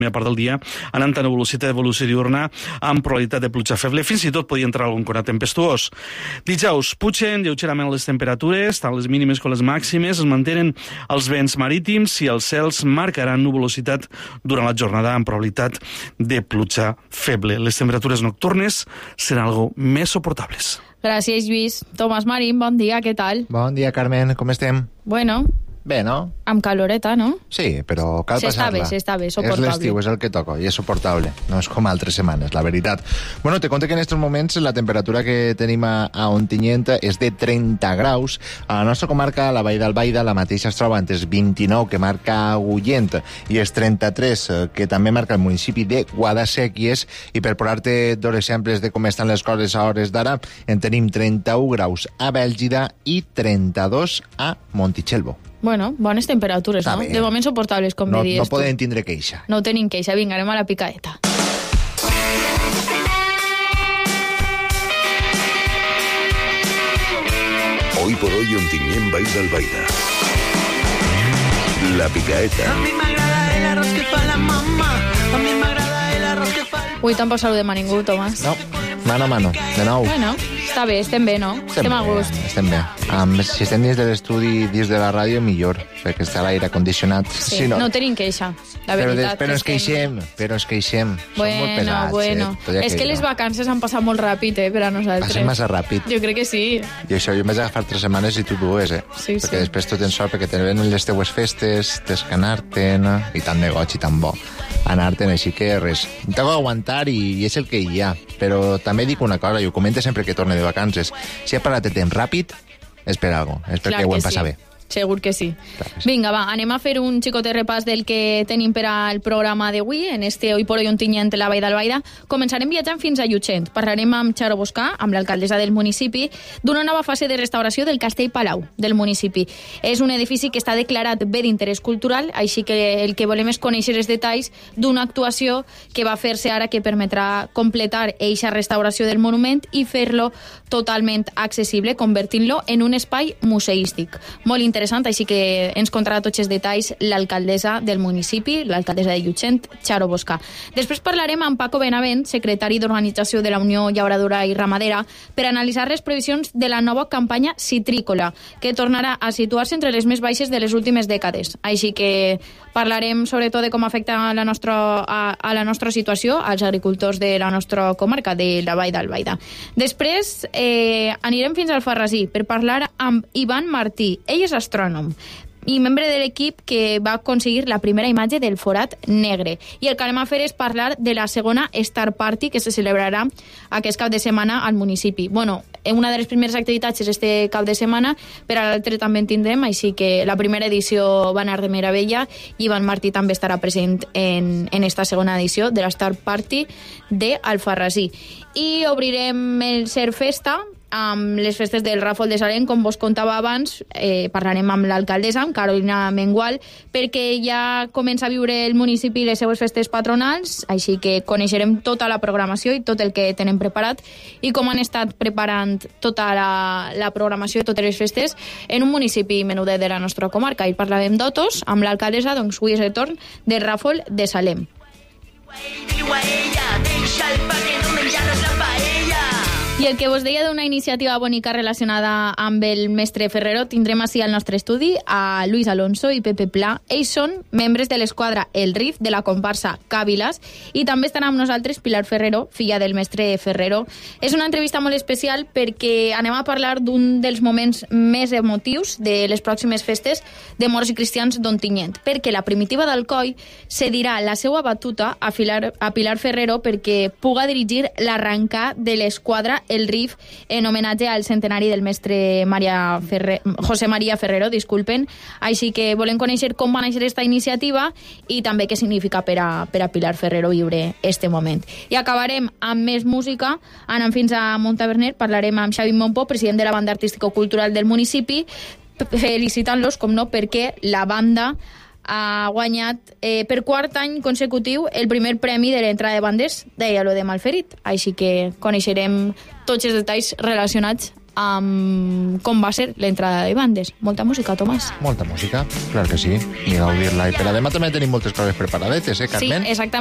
primera part del dia, anant a evolució diurna amb probabilitat de pluja feble. Fins i tot podia entrar algun conat tempestuós. Dijous pugen lleugerament les temperatures, tant les mínimes com les màximes, es mantenen els vents marítims i els cels marcaran nuvolositat durant la jornada amb probabilitat de pluja feble. Les temperatures nocturnes seran algo més suportables. Gràcies, Lluís. Tomàs Marín, bon dia, què tal? Bon dia, Carmen, com estem? Bueno... Bé, no? Amb caloreta, no? Sí, però cal passar-la. S'està bé, suportable. És l'estiu, és el que toca, i és suportable. No és com altres setmanes, la veritat. Bueno, te conto que en aquests moments la temperatura que tenim a Ontinyent és de 30 graus. A la nostra comarca, a la Vall d'Albaida, la mateixa es troba entre 29, que marca Agullent, i els 33, que també marca el municipi de Guadasséquies. I per posar-te dos exemples de com estan les coses a hores d'ara, en tenim 31 graus a Bèlgida i 32 a Montitxelvo. Bueno, bones temperatures, no? De moment suportables, com diries tu. No podem tindre queixa. No tenim queixa. Vinga, anem a la picaeta. Hoy por hoy, Ontinyent, Vall d'Albaida. La picaeta. A mi m'agrada el arroz que fa la mamá. A mi m'agrada el arroz que fa... Avui tampoc saludem a ningú, Tomàs. No, mano a mano, de nou. Bueno, està bé, estem bé, no? Estem a gust. Estem bé. Si estem dins de l'estudi, dins de la ràdio, millor, perquè està l'aire condicionat. Sí, si no tenim queixa, la veritat. Però ens queixem. Som molt pesats. Bueno. És que les vacances han passat molt ràpid, per a nosaltres. Passen massa ràpid. Jo crec que sí. I això, jo em vaig agafar 3 setmanes i tu 2, Sí, perquè després tu tens sort, perquè te venen les teues festes, tens que anar-te'n, i tant negoci, tan bo anar-te'n, així que res. T'ho aguantar i és el que hi ha. Però també dic una cosa, i ho comento sempre que torne de vacances. Si ha parat el temps ràpid, és per alguna cosa, és perquè ho hem passat bé. Segur que sí. Vinga, va, anem a fer un xicotet repàs del que tenim per al programa d'avui, en este Hoy por Hoy Ontinyent, la Vall d'Albaida. Començarem viatjant fins a Llutxent. Parlarem amb Charo Boscà, amb l'alcaldessa del municipi, d'una nova fase de restauració del Castell Palau del municipi. És un edifici que està declarat bé d'interès cultural, així que el que volem és conèixer els detalls d'una actuació que va fer-se ara que permetrà completar eixa restauració del monument i fer-lo totalment accessible, convertint-lo en un espai museístic. Molt interessant, així que ens contarà tots els detalls l'alcaldessa del municipi, l'alcaldessa de Llutxent, Charo Boscà. Després parlarem amb Paco Benavent, secretari d'Organització de la Unió Llauradora i Ramadera, per analitzar les previsions de la nova campanya citrícola, que tornarà a situar-se entre les més baixes de les últimes dècades. Així que parlarem sobretot de com afecta a la nostra situació als agricultors de la nostra comarca, de la Vall d'Albaida. Després anirem fins al Alfarrasí per parlar amb Ivan Martí. Ell és astrònom i membre de l'equip que va aconseguir la primera imatge del forat negre. I el que anem a fer és parlar de la segona Star Party que se celebrarà aquest cap de setmana al municipi. Bueno, una de les primeres activitats és este cap de setmana, per a l'altre també en tindrem, així que la primera edició va anar de meravella i Ivan Martí també estarà present en esta segona edició de la Star Party d'Alfarrasí. I obrirem el Ser Festa amb les festes del Ràfol de Salem, com vos contava abans. Parlarem amb l'alcaldessa, amb Carolina Mengual, perquè ja comença a viure el municipi les seues festes patronals, així que coneixerem tota la programació i tot el que tenen preparat i com han estat preparant tota la programació i totes les festes en un municipi menudet de la nostra comarca. I parlarem d'Otos amb l'alcaldessa, doncs avui és el torn del Ràfol de Salem. I el que vos deia d'una iniciativa bonica relacionada amb el mestre Ferrero, tindrem així al nostre estudi a Luis Alonso i Pepe Pla. Ells són membres de l'esquadra El Rif, de la comparsa Càvilas, i també estarà amb nosaltres Pilar Ferrero, filla del mestre Ferrero. És una entrevista molt especial perquè anem a parlar d'un dels moments més emotius de les pròximes festes de morts i cristians d'Ontinyent, perquè la primitiva d'Alcoi cedirà la seva batuta a Pilar Ferrero perquè puga dirigir l'arrencar de l'esquadra El Rif en homenatge al centenari del mestre José María Ferrero, disculpen. Així que volem conèixer com va néixer aquesta iniciativa i també què significa per a Pilar Ferrero viure este moment. I acabarem amb més música, anant fins a Montaverner, parlarem amb Xavi Montpó, president de la banda artístico-cultural del municipi, felicitant-los, com no, perquè la banda ha guanyat per quart any consecutiu el primer premi de l'entrada de bandes de Lo de Malferit. Així que coneixerem tots els detalls relacionats amb com va ser l'entrada de bandes. Molta música, Tomàs. Molta música, clar que sí, i gaudir-la. I per a demà també tenim moltes coses preparadetes, Carmen? Sí, exactament.